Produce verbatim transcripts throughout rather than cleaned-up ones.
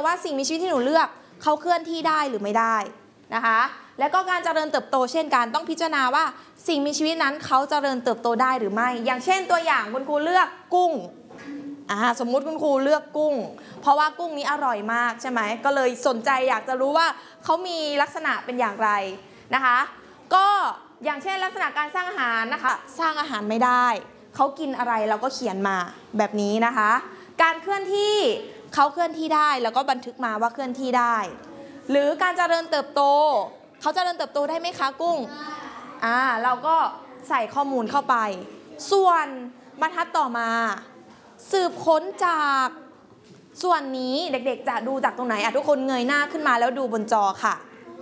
ว่าสิ่งมีชีวิตที่หนูเลือกเขาเคลื่อนที่ได้หรือไม่ได้นะคะแล้วก็การเจริญเติบโตเช่นกันต้องพิจารณาว่าสิ่งมีชีวิตนั้นเขาเจริญเติบโตได้หรือไม่อย่างเช่นตัวอย่างคุณครูเลือกกุ้งอ่าสมมุติคุณครูเลือกกุ้งเพราะว่ากุ้งนี้อร่อยมากใช่ไหมก็เลยสนใจอยากจะรู้ว่าเขามีลักษณะเป็นอย่างไรนะคะก็อย่างเช่นลักษณะการสร้างอาหารนะคะสร้างอาหารไม่ได้เขากินอะไรเราก็เขียนมาแบบนี้นะคะการเคลื่อนที่เขาเคลื่อนที่ได้แล้วก็บันทึกมาว่าเคลื่อนที่ได้หรือการเจริญเติบโตเขาเจริญเติบโตได้ไหมคะกุ้งอ่าเราก็ใส่ข้อมูลเข้าไปส่วนบรรทัดต่อมาสืบค้นจากส่วนนี้เด็กๆจะดูจากตรงไหนอ่ะทุกคนเงยหน้าขึ้นมาแล้วดูบนจอค่ะ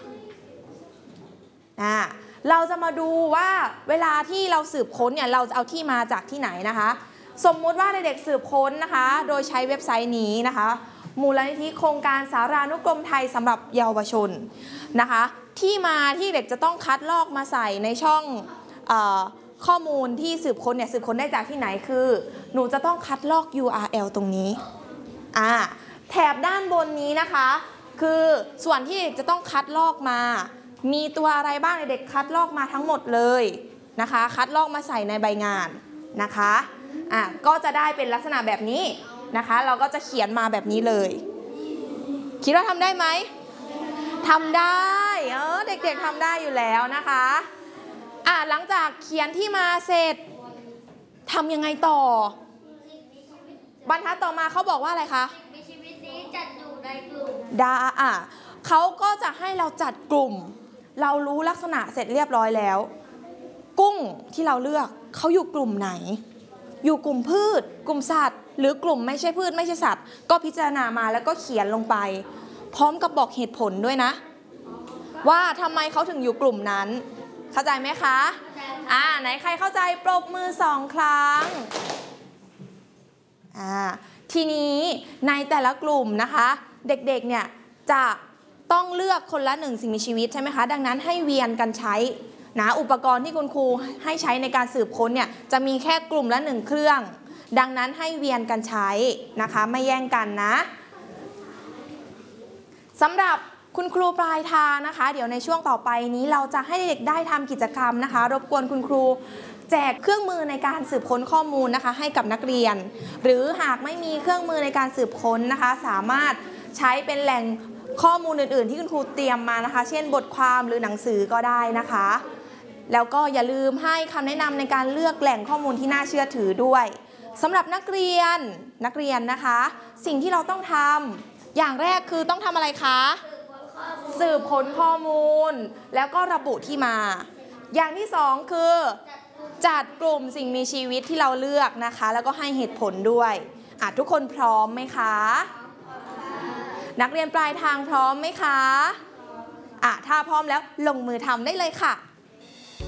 อ่าเราจะมาดูว่าเวลาที่เราสืบค้นเนี่ยเราจะเอาที่มาจากที่ไหนนะคะสมมุติว่าเด็กๆสืบค้นนะคะโดยใช้เว็บไซต์นี้นะคะมูลนิธิโครงการสารานุกรมไทยสำหรับเยาวชนนะคะที่มาที่เด็กจะต้องคัดลอกมาใส่ในช่องเอ่อข้อมูลที่สืบค้นเนี่ยสืบค้นได้จากที่ไหนคือหนูจะต้องคัดลอก ยู อาร์ แอล ตรงนี้อ่าแถบด้านบนนี้นะคะคือส่วนที่เด็กจะต้องคัดลอกมามีตัวอะไรบ้างเด็กคัดลอกมาทั้งหมดเลยนะคะคัดลอกมาใส่ในใบงานนะคะอ่ะก็จะได้เป็นลักษณะแบบนี้นะคะเราก็จะเขียนมาแบบนี้เลยคิดว่าทำได้ไหมทำได้เออเด็กๆทำได้อยู่แล้วนะคะอ่ะหลังจากเขียนที่มาเสร็จทำยังไงต่อบรรทัดต่อมาเขาบอกว่าอะไรคะมีชีวิตนี้จัดอยู่ในกลุ่มดาอ่ะเขาก็จะให้เราจัดกลุ่มเรารู้ลักษณะเสร็จเรียบร้อยแล้วกุ้งที่เราเลือกเขาอยู่กลุ่มไหนอยู่กลุ่มพืชกลุ่มสัตว์หรือกลุ่มไม่ใช่พืชไม่ใช่สัตว์ก็พิจารณามาแล้วก็เขียนลงไปพร้อมกับบอกเหตุผลด้วยนะว่าทำไมเขาถึงอยู่กลุ่มนั้นเข้าใจไหมคะอ่าไหนใครเข้าใจปรบมือสองครั้งอ่าทีนี้ในแต่ละกลุ่มนะคะเด็กๆเนี่ยจะต้องเลือกคนละหนึ่งสิ่งมีชีวิตใช่ไหมคะดังนั้นให้เวียนกันใช้นะอุปกรณ์ที่คุณครูให้ใช้ในการสืบค้นเนี่ยจะมีแค่กลุ่มละหนึ่งเครื่องดังนั้นให้เวียนกันใช้นะคะไม่แย่งกันนะสำหรับคุณครูปลายทางนะคะเดี๋ยวในช่วงต่อไปนี้เราจะให้เด็กได้ทำกิจกรรมนะคะรบกวนคุณครูแจกเครื่องมือในการสืบค้นข้อมูลนะคะให้กับนักเรียนหรือหากไม่มีเครื่องมือในการสืบค้นนะคะสามารถใช้เป็นแหล่งข้อมูลอื่นๆที่คุณครูเตรียมมานะคะเช่นบทความหรือหนังสือก็ได้นะคะแล้วก็อย่าลืมให้คำแนะนำในการเลือกแหล่งข้อมูลที่น่าเชื่อถือด้วยสำหรับนักเรียนนักเรียนนะคะสิ่งที่เราต้องทำอย่างแรกคือต้องทำอะไรคะสืบค้นข้อมูลแล้วก็ระบุที่มาอย่างที่สองคือจัดกลุ่มสิ่งมีชีวิตที่เราเลือกนะคะแล้วก็ให้เหตุผลด้วยอ่ะทุกคนพร้อมไหมคะนักเรียนปลายทางพร้อมไหมคะอ่ะถ้าพร้อมแล้วลงมือทำได้เลยค่ะ